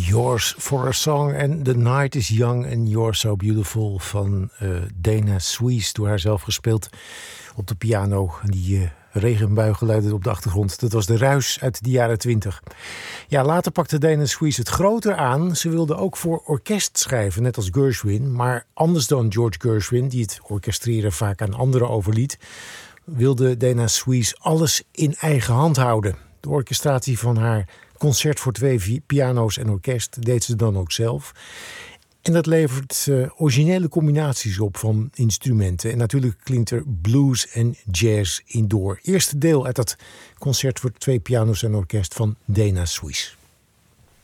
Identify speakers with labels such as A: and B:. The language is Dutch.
A: Yours for a Song and The Night is Young and You're So Beautiful van Dana Suisse, door haar zelf gespeeld op de piano. En die regenbui geluidde op de achtergrond. Dat was de ruis uit de jaren 20. Ja, later pakte Dana Suisse het groter aan. Ze wilde ook voor orkest schrijven, net als Gershwin. Maar anders dan George Gershwin, die het orkestreren vaak aan anderen overliet, wilde Dana Suisse alles in eigen hand houden. De orchestratie van haar concert voor 2 piano's en orkest deed ze dan ook zelf. En dat levert originele combinaties op van instrumenten. En natuurlijk klinkt er blues en jazz in door. Eerste deel uit dat concert voor 2 piano's en orkest van Dana Suisse.